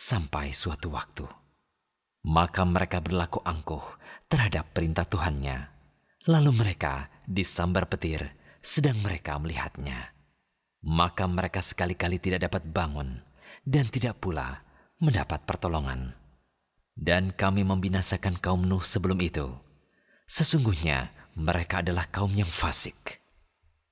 sampai suatu waktu. Maka mereka berlaku angkuh terhadap perintah Tuhannya. Lalu mereka disambar petir sedang mereka melihatnya. Maka mereka sekali-kali tidak dapat bangun dan tidak pula mendapat pertolongan. Dan kami membinasakan kaum Nuh sebelum itu. Sesungguhnya mereka adalah kaum yang fasik.